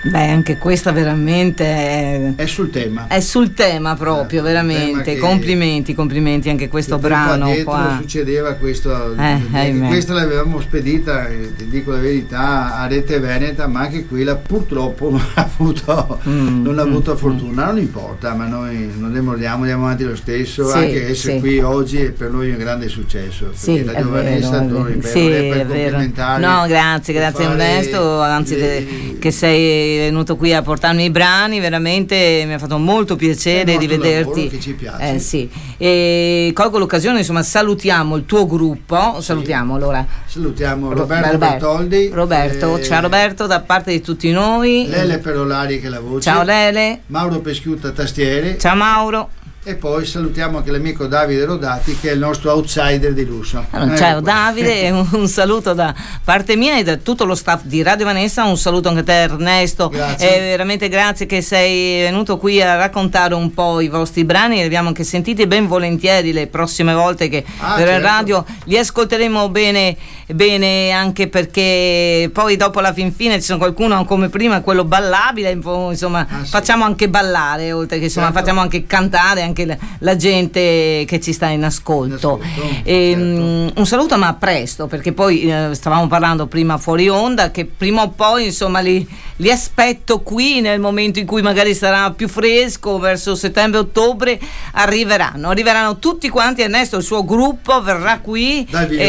Beh, anche questa veramente è sul tema. È sul tema proprio, veramente. Complimenti anche questo brano qua. Succedeva questo, questa l'avevamo spedita, ti dico la verità, a Rete Veneta, ma anche quella purtroppo non ha avuto fortuna. Non importa, ma noi non demordiamo, andiamo avanti lo stesso, anche essere qui oggi è per noi un grande successo. Sì, la Vanessa, è vero. No, grazie Ernesto, anzi che sei venuto qui a portarmi i brani, veramente mi ha fatto molto piacere di vederti. Che ci piace. Sì. E colgo l'occasione, insomma, salutiamo il tuo gruppo. Sì. Salutiamo Roberto Bertoldi. Ciao Roberto, da parte di tutti noi. Lele Perolari che è la voce. Ciao Lele. Mauro Peschiutta tastiere. Ciao Mauro. E poi salutiamo anche l'amico Davide Rodati, che è il nostro outsider di lusso. Ciao Davide, un saluto da parte mia e da tutto lo staff di Radio Vanessa. Un saluto anche a te Ernesto. Grazie. Veramente grazie che sei venuto qui a raccontare un po' i vostri brani. Li abbiamo anche sentiti ben volentieri le prossime volte che per radio li ascolteremo bene, anche perché poi dopo la fine ci sono qualcuno come prima, quello ballabile, insomma facciamo anche ballare, oltre che insomma facciamo anche cantare anche la gente che ci sta in ascolto. Un saluto, ma a presto, perché poi stavamo parlando prima fuori onda che prima o poi insomma li aspetto qui nel momento in cui magari sarà più fresco, verso settembre-ottobre arriveranno tutti quanti. Ernesto, il suo gruppo verrà qui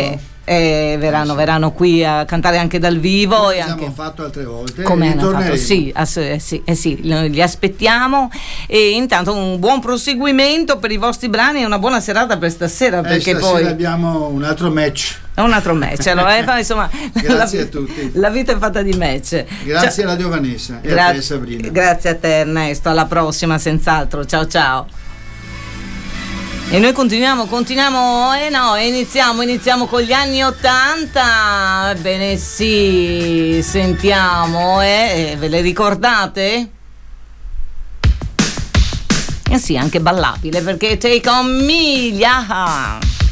verranno qui a cantare anche dal vivo, come abbiamo fatto altre volte, come hanno fatto, sì, li aspettiamo. E intanto un buon proseguimento per i vostri brani e una buona serata per stasera, perché stasera poi abbiamo un altro match. Allora, insomma, grazie a tutti. La vita è fatta di match. Grazie a Radio Vanessa e a te Sabrina. Grazie a te Ernesto, alla prossima senz'altro. Ciao. E noi continuiamo, iniziamo con gli anni '80. Ebbene sì, sentiamo, ve le ricordate? Sì, anche ballabile, perché Take On Me,